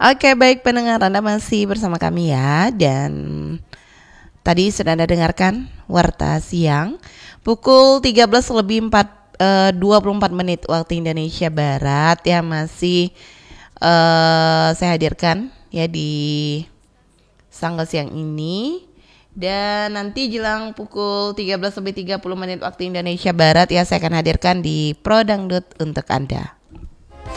Oke, baik pendengar, Anda masih bersama kami ya. Dan tadi sudah Anda dengarkan Warta Siang pukul 13 lebih 24 menit waktu Indonesia Barat ya. Masih saya hadirkan ya di Sangga Siang ini. Dan nanti jelang pukul 13 lebih 30 menit waktu Indonesia Barat ya, saya akan hadirkan di Pro Dangdut untuk Anda.